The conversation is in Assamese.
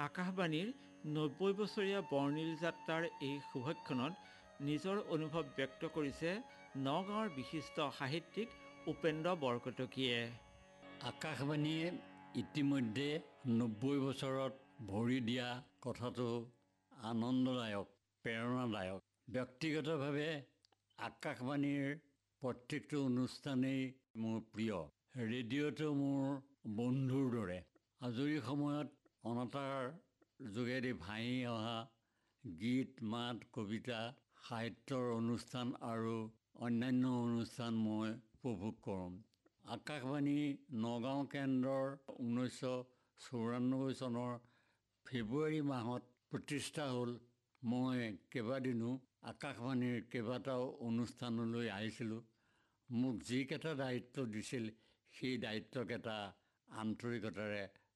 আকাশবাণীৰ ৯০ বছৰীয়া বৰ্ণিল যাত্ৰাৰ এই শুভক্ষণত নিজৰ অনুভৱ ব্যক্ত কৰিছে নগাঁৱৰ বিশিষ্ট সাহিত্যিক উপেন্দ্ৰ বৰকটকীয়ে। আকাশবাণীয়ে ইতিমধ্যে ৯০ বছৰত ভৰি দিয়া কথাটো আনন্দদায়ক, প্ৰেৰণাদায়ক। ব্যক্তিগতভাৱে আকাশবাণীৰ প্ৰত্যেকটো অনুষ্ঠানেই মোৰ প্ৰিয়। ৰেডিঅ'টো মোৰ বন্ধুৰ দৰে। আজৰি সময়ত অনতাৰ যোগেদি ভাহি অহা গীত, মাত, কবিতা, সাহিত্যৰ অনুষ্ঠান আৰু অন্যান্য অনুষ্ঠান মই উপভোগ কৰোঁ। আকাশবাণী নগাঁও কেন্দ্ৰৰ 1994 চনৰ ফেব্ৰুৱাৰী মাহত প্ৰতিষ্ঠা হ'ল। মই কেইবাদিনো আকাশবাণীৰ কেইবাটাও অনুষ্ঠানলৈ আহিছিলোঁ। মোক যিকেইটা দায়িত্ব দিছিল সেই দায়িত্বকেইটা আন্তৰিকতাৰে